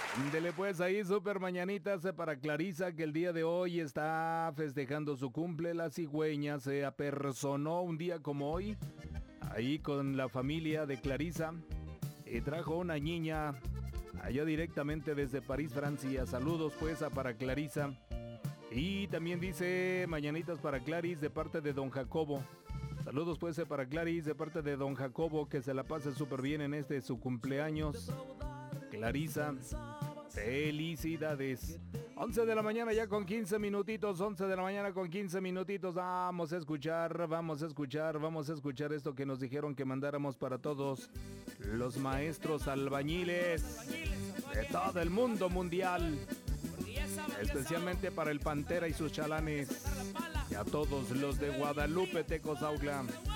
Ándele pues ahí, super mañanitas para Clarisa, que el día de hoy está festejando su cumple. La cigüeña se apersonó un día como hoy, ahí con la familia de Clarisa, y trajo una niña allá directamente desde París, Francia. Saludos pues a para Clarisa. Y también dice mañanitas para Claris de parte de don Jacobo. Saludos pues para Claris de parte de don Jacobo, que se la pase súper bien en este su cumpleaños. Clarisa, felicidades. 11 de la mañana ya con 15 minutitos, 11 de la mañana con 15 minutitos. Vamos a escuchar esto que nos dijeron que mandáramos para todos los maestros albañiles de todo el mundo mundial. Especialmente para el Pantera y sus chalanes. Y a todos los de Guadalupe, Tecos, Autla.